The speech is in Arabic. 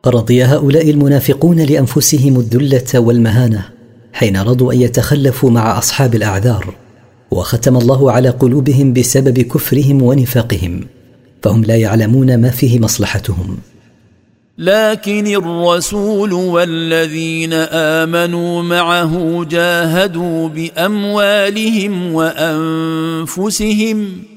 رضي هؤلاء المنافقون لأنفسهم الذلة والمهانة حين رضوا أن يتخلفوا مع أصحاب الأعذار، وختم الله على قلوبهم بسبب كفرهم ونفاقهم، فهم لا يعلمون ما فيه مصلحتهم. لكن الرسول والذين آمنوا معه جاهدوا بأموالهم وأنفسهم